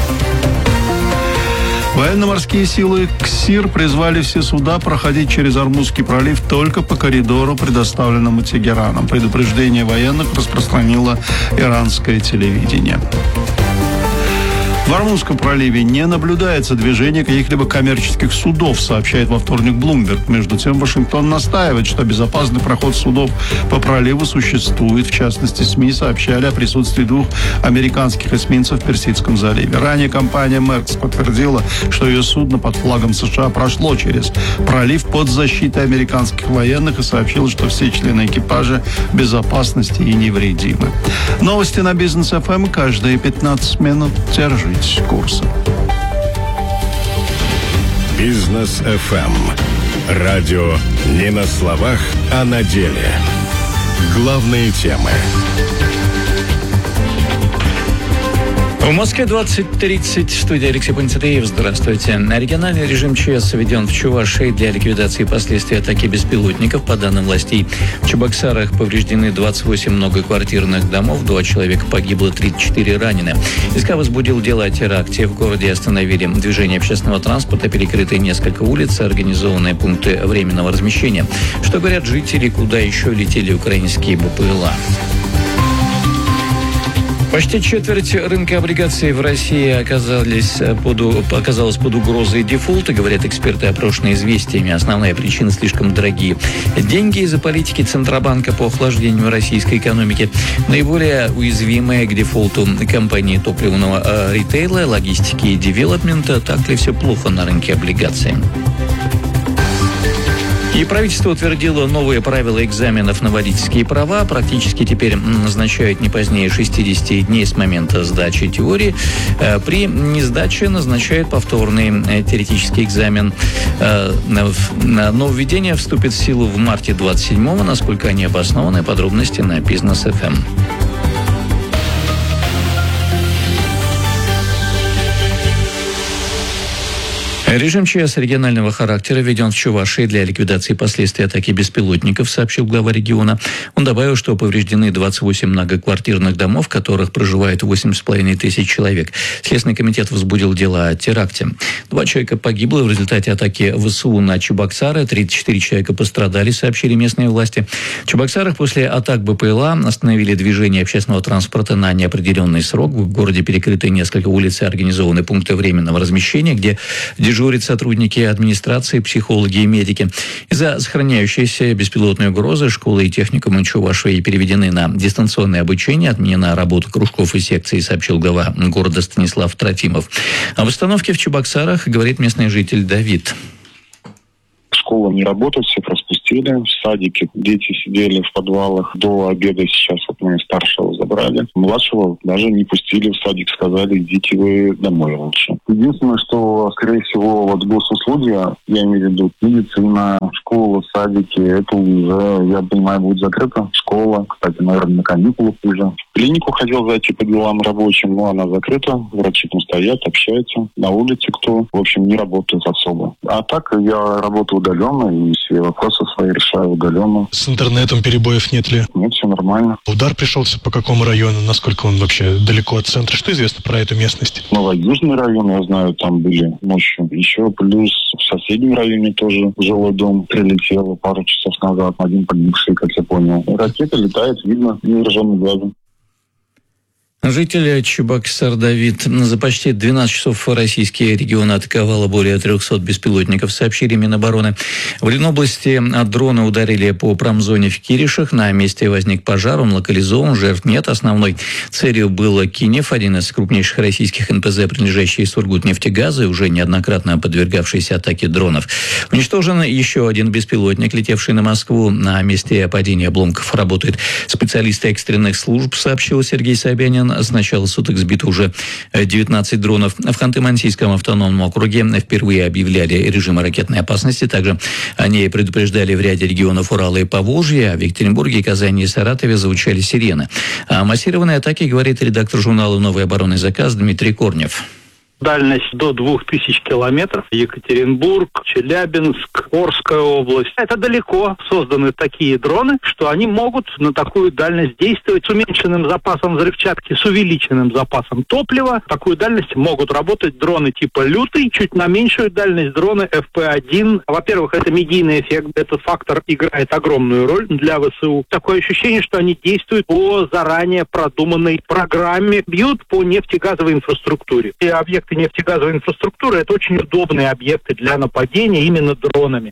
Военно-морские силы КСИР призвали все суда проходить через Ормузский пролив только по коридору, предоставленному Тегераном. Предупреждение военных распространило иранское телевидение. В Ормузском проливе не наблюдается движения каких-либо коммерческих судов, сообщает во вторник Bloomberg. Между тем, Вашингтон настаивает, что безопасный проход судов по проливу существует. В частности, СМИ сообщали о присутствии 2 американских эсминцев в Персидском заливе. Ранее компания Меркс подтвердила, что ее судно под флагом США прошло через пролив под защитой американских военных и сообщила, что все члены экипажа в безопасности и невредимы. Новости на Бизнес ФМ каждые 15 минут. Держите курса. Бизнес ФМ. Радио не на словах, а на деле. Главные темы. В Москве 20:30. Студия Алексей Пантелеев. Здравствуйте. Региональный режим ЧС введен в Чувашии для ликвидации последствий атаки беспилотников. По данным властей, в Чебоксарах повреждены 28 многоквартирных домов, 2 человека погибло, 34 ранены. СК возбудил дело о теракте. В городе остановили движение общественного транспорта, перекрыты несколько улиц, организованные пункты временного размещения. Что говорят жители, куда еще летели украинские БПЛА? Почти четверть рынка облигаций в России оказалась под угрозой дефолта, говорят эксперты, опрошенные «Известиями». Основная причина – слишком дорогие деньги из-за политики Центробанка по охлаждению российской экономики. Наиболее уязвимые к дефолту компании топливного ритейла, логистики и девелопмента. Так ли все плохо на рынке облигаций? И правительство утвердило новые правила экзаменов на водительские права. Практически теперь назначают не позднее 60 дней с момента сдачи теории. При несдаче назначают повторный теоретический экзамен. Нововведение вступит в силу в марте 27-го. Насколько они обоснованы, подробности на Бизнес ФМ. Режим ЧС регионального характера введен в Чувашии для ликвидации последствий атаки беспилотников, сообщил глава региона. Он добавил, что повреждены 28 многоквартирных домов, в которых проживает 8,5 тысяч человек. Следственный комитет возбудил дело о теракте. 2 человека погибло в результате атаки ВСУ на Чебоксары. 34 человека пострадали, сообщили местные власти. В Чебоксарах после атак БПЛА остановили движение общественного транспорта на неопределенный срок. В городе перекрыты несколько улиц и организованы пункты временного размещения, где дежурят сотрудники администрации, психологи и медики. Из-за сохраняющейся беспилотной угрозы школы и техникумы Чувашии переведены на дистанционное обучение, отменена работа кружков и секций, сообщил глава города Станислав Трофимов. Об обстановке в Чебоксарах говорит местный житель Давид. Школа не работает, всех распустили. В садике дети сидели в подвалах до обеда. Сейчас вот мы старшего забрали. Младшего даже не пустили в садик. Сказали, идите вы домой лучше. Единственное, что, скорее всего, вот госуслуги, я имею в виду медицина, школа, садики, это уже, я понимаю, будет закрыта. Школа, кстати, наверное, на каникулах уже. В клинику хотел зайти по делам рабочим, но она закрыта. Врачи там стоят, общаются. На улице кто, в общем, не работает особо. А так я работаю удаленно и все вопросы свои решаю удаленно. С интернетом перебоев нет ли? Нет, все нормально. Удар пришелся по какому району? Насколько он вообще далеко от центра? Что известно про эту местность? Южный район, я знаю, там были ночью. Еще плюс в соседнем районе тоже жилой дом прилетел пару часов назад. Один погибший, как я понял. Ракета летает, видно, невооруженным глазом. Житель Чебоксар Давид. За почти 12 часов российские регионы атаковало более 300 беспилотников, сообщили Минобороны. В Ленобласти дроны ударили по промзоне в Киришах. На месте возник пожар, он локализован, жертв нет. Основной целью был Кинев, один из крупнейших российских НПЗ, принадлежащий Сургутнефтегазу, и уже неоднократно подвергавшийся атаке дронов. Уничтожен еще один беспилотник, летевший на Москву. На месте падения обломков работают специалисты экстренных служб, сообщил Сергей Собянин. С начала суток сбито уже 19 дронов. В Ханты-Мансийском автономном округе впервые объявляли режим ракетной опасности. Также они предупреждали в ряде регионов Урала и Поволжья. В Екатеринбурге, Казани и Саратове звучали сирены. О массированной атаке говорит редактор журнала «Новый оборонный заказ» Дмитрий Корнев. Дальность до 2000 километров. Екатеринбург, Челябинск, Орская область. Это далеко созданы такие дроны, что они могут на такую дальность действовать с уменьшенным запасом взрывчатки, с увеличенным запасом топлива. Такую дальность могут работать дроны типа «Лютый», чуть на меньшую дальность дроны FP1. Во-первых, это медийный эффект. Этот фактор играет огромную роль для ВСУ. Такое ощущение, что они действуют по заранее продуманной программе, бьют по нефтегазовой инфраструктуре. И объекты нефтегазовой инфраструктуры – это очень удобные объекты для нападения именно дронами.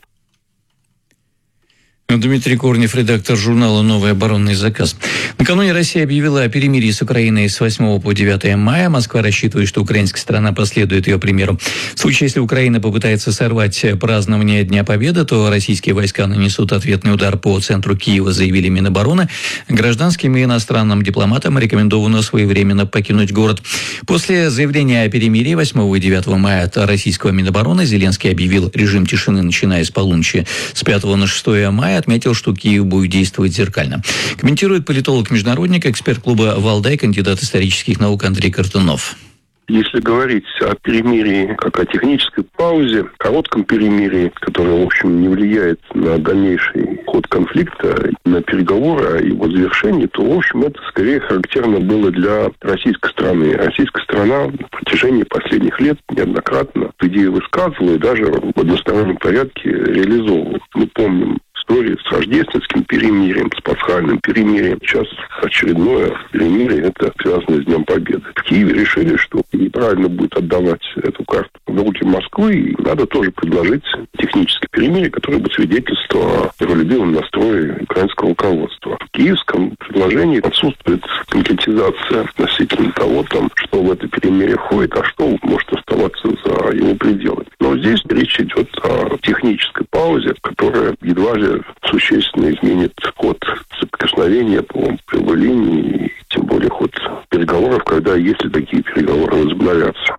Дмитрий Корнев, редактор журнала «Новый оборонный заказ». Накануне Россия объявила о перемирии с Украиной с 8 по 9 мая. Москва рассчитывает, что украинская сторона последует ее примеру. В случае, если Украина попытается сорвать празднование Дня Победы, то российские войска нанесут ответный удар по центру Киева, заявили Минобороны. Гражданским и иностранным дипломатам рекомендовано своевременно покинуть город. После заявления о перемирии 8 и 9 мая от российского Минобороны Зеленский объявил режим тишины, начиная с полуночи с 5 на 6 мая. Отметил, что Киев будет действовать зеркально. Комментирует политолог-международник, эксперт клуба «Валдай», кандидат исторических наук Андрей Картунов. Если говорить о перемирии как о технической паузе, коротком перемирии, которое, в общем, не влияет на дальнейший ход конфликта, на переговоры о его завершении, то, в общем, это скорее характерно было для российской страны. Российская страна на протяжении последних лет неоднократно идею высказывала и даже в одностороннем порядке реализовывала. Мы помним истории с рождественским перемирием, с пасхальным перемирием. Сейчас очередное перемирие, это связано с Днем Победы. В Киеве решили, что неправильно будет отдавать эту карту в руки Москвы, и надо тоже предложить техническое перемирие, которое бы свидетельствовало о миролюбивом настрое украинского руководства. В киевском предложении отсутствует конкретизация относительно того, что в это перемирие входит, а что может оставаться за его пределами. Но здесь речь идет о технической паузе, которая едва ли существенно изменит ход соприкосновения по прямой линии, и тем более ход переговоров, если такие переговоры возобновятся.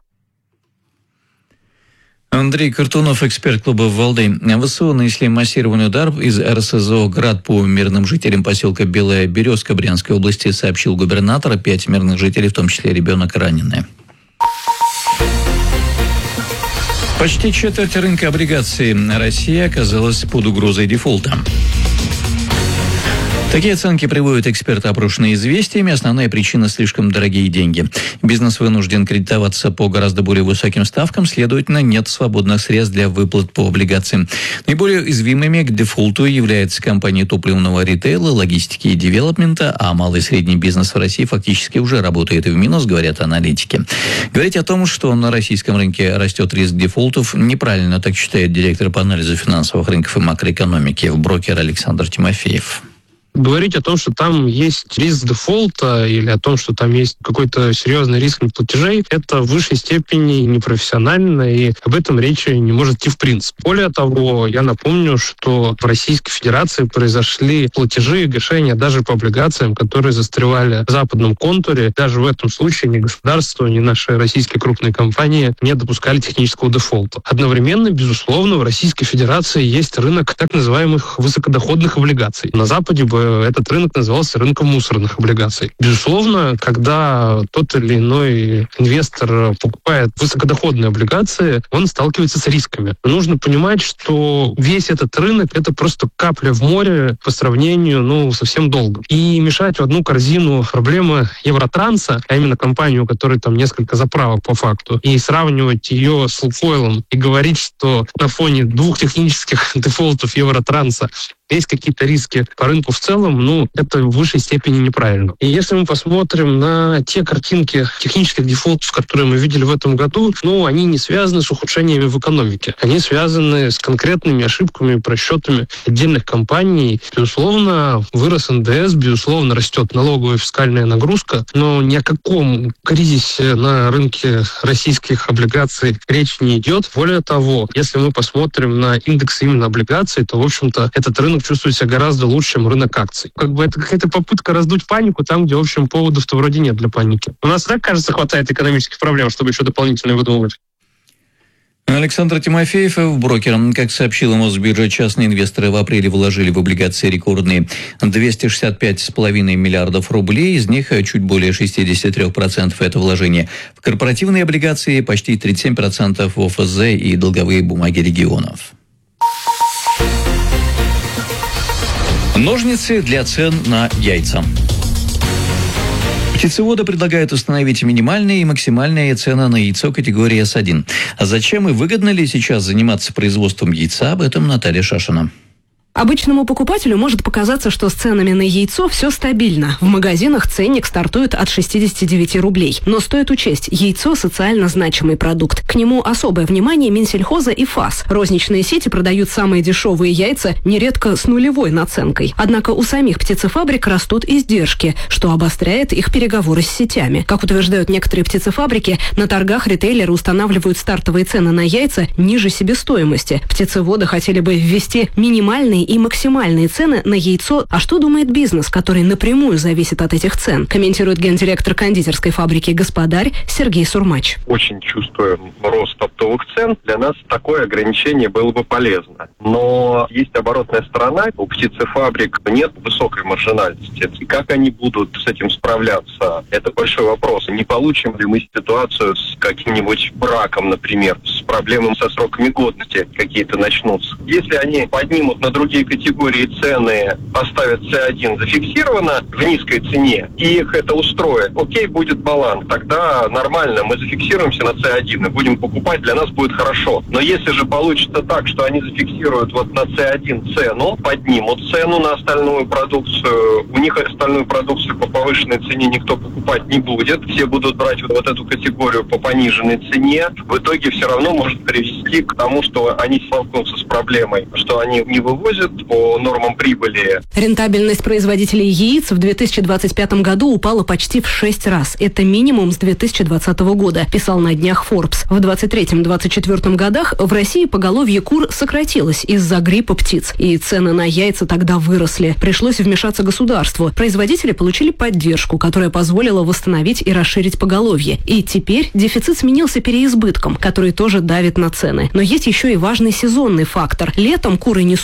Андрей Картунов, эксперт клуба «Валдай». ВСУ нанесли массированный удар из РСЗО «Град» по мирным жителям поселка Белая Березка Брянской области, сообщил губернатор. 5 мирных жителей, в том числе ребенок, ранены. Почти четверть рынка облигаций России оказалась под угрозой дефолта. Такие оценки приводят эксперты, опрошенные «Известиями». Основная причина – слишком дорогие деньги. Бизнес вынужден кредитоваться по гораздо более высоким ставкам, следовательно, нет свободных средств для выплат по облигациям. Наиболее уязвимыми к дефолту являются компании топливного ритейла, логистики и девелопмента, а малый и средний бизнес в России фактически уже работает и в минус, говорят аналитики. Говорить о том, что на российском рынке растет риск дефолтов, неправильно, так считает директор по анализу финансовых рынков и макроэкономики брокер Александр Тимофеев. Говорить о том, что там есть риск дефолта или о том, что там есть какой-то серьезный риск неплатежей, это в высшей степени непрофессионально, и об этом речи не может идти в принципе. Более того, я напомню, что в Российской Федерации произошли платежи и гашения даже по облигациям, которые застревали в западном контуре. Даже в этом случае ни государство, ни наши российские крупные компании не допускали технического дефолта. Одновременно, безусловно, в Российской Федерации есть рынок так называемых высокодоходных облигаций. На Западе бы этот рынок назывался рынком мусорных облигаций. Безусловно, когда тот или иной инвестор покупает высокодоходные облигации, он сталкивается с рисками. Нужно понимать, что весь этот рынок — это просто капля в море по сравнению, совсем долго. И мешать в одну корзину проблемы Евротранса, а именно компанию, у которой там несколько заправок по факту, и сравнивать ее с Лукойлом и говорить, что на фоне двух технических дефолтов Евротранса есть какие-то риски по рынку в целом, это в высшей степени неправильно. И если мы посмотрим на те картинки технических дефолтов, которые мы видели в этом году, они не связаны с ухудшениями в экономике. Они связаны с конкретными ошибками, просчетами отдельных компаний. Безусловно, вырос НДС, безусловно, растет налоговая фискальная нагрузка, но ни о каком кризисе на рынке российских облигаций речь не идет. Более того, если мы посмотрим на индекс именно облигаций, то, в общем-то, этот рынок чувствует себя гораздо лучше, чем рынок акций. Это какая-то попытка раздуть панику там, где, в общем, поводов-то вроде нет для паники. У нас так, кажется, хватает экономических проблем, чтобы еще дополнительно выдумывать. Александр Тимофеев, брокер. Как сообщила Мосбиржа, частные инвесторы в апреле вложили в облигации рекордные 265,5 миллиардов рублей. Из них чуть более 63% это вложение в корпоративные облигации, почти 37% в ОФЗ и долговые бумаги регионов. Ножницы для цен на яйца. Птицеводы предлагают установить минимальные и максимальные цены на яйцо категории С1. А зачем и выгодно ли сейчас заниматься производством яйца, об этом Наталья Шашина. Обычному покупателю может показаться, что с ценами на яйцо все стабильно. В магазинах ценник стартует от 69 рублей. Но стоит учесть, яйцо – социально значимый продукт. К нему особое внимание Минсельхоза и ФАС. Розничные сети продают самые дешевые яйца, нередко с нулевой наценкой. Однако у самих птицефабрик растут издержки, что обостряет их переговоры с сетями. Как утверждают некоторые птицефабрики, на торгах ритейлеры устанавливают стартовые цены на яйца ниже себестоимости. Птицеводы хотели бы ввести минимальные и максимальные цены на яйцо. А что думает бизнес, который напрямую зависит от этих цен? Комментирует гендиректор кондитерской фабрики «Господарь» Сергей Сурмач. Очень чувствуем рост оптовых цен. Для нас такое ограничение было бы полезно. Но есть оборотная сторона. У птицефабрик нет высокой маржинальности. И как они будут с этим справляться? Это большой вопрос. Не получим ли мы ситуацию с каким-нибудь браком, например, с проблемами со сроками годности какие-то начнутся? Если они поднимут на другие категории цены, поставят С1 зафиксировано в низкой цене, и их это устроит, окей, будет баланс. Тогда нормально, мы зафиксируемся на С1 и будем покупать, для нас будет хорошо. Но если же получится так, что они зафиксируют на С1 цену, поднимут цену на остальную продукцию, у них остальную продукцию по повышенной цене никто покупать не будет, все будут брать вот эту категорию по пониженной цене, в итоге все равно может привести к тому, что они столкнутся с проблемой, что они не вывозят по нормам прибыли. Рентабельность производителей яиц в 2025 году упала почти в 6 раз. Это минимум с 2020 года, писал на днях Forbes. В 2023-2024 годах в России поголовье кур сократилось из-за гриппа птиц. И цены на яйца тогда выросли. Пришлось вмешаться государству. Производители получили поддержку, которая позволила восстановить и расширить поголовье. И теперь дефицит сменился переизбытком, который тоже давит на цены. Но есть еще и важный сезонный фактор. Летом куры несут больше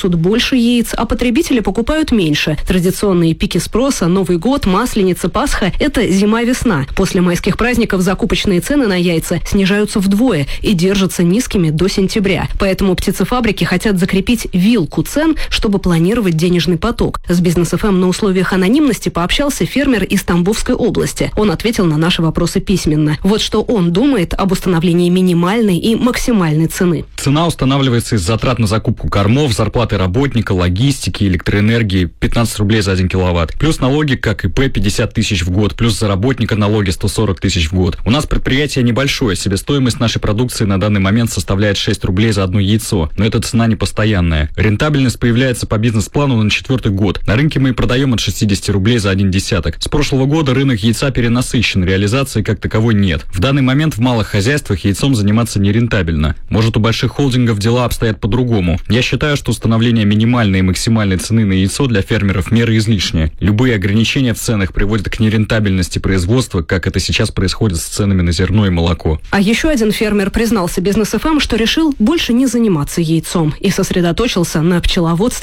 больше яиц, а потребители покупают меньше. Традиционные пики спроса, Новый год, Масленица, Пасха – это зима-весна. После майских праздников закупочные цены на яйца снижаются вдвое и держатся низкими до сентября. Поэтому птицефабрики хотят закрепить вилку цен, чтобы планировать денежный поток. С Бизнес-ФМ на условиях анонимности пообщался фермер из Тамбовской области. Он ответил на наши вопросы письменно. Вот что он думает об установлении минимальной и максимальной цены. Цена устанавливается из затрат на закупку кормов, зарплаты работника, логистики, электроэнергии 15 рублей за 1 киловатт. Плюс налоги, как ИП, 50 тысяч в год. Плюс за работника налоги 140 тысяч в год. У нас предприятие небольшое. Себестоимость нашей продукции на данный момент составляет 6 рублей за одно яйцо. Но эта цена не постоянная. Рентабельность появляется по бизнес-плану на 4-й год. На рынке мы продаем от 60 рублей за 1 десяток. С прошлого года рынок яйца перенасыщен. Реализации как таковой нет. В данный момент в малых хозяйствах яйцом заниматься нерентабельно. Может, у больших холдингов дела обстоят по-другому. Я считаю, что установление минимальной и максимальной цены на яйцо для фермеров меры излишние. Любые ограничения в ценах приводят к нерентабельности производства, как это сейчас происходит с ценами на зерно и молоко. А еще один фермер признался Бизнес-ФМ, что решил больше не заниматься яйцом и сосредоточился на пчеловодстве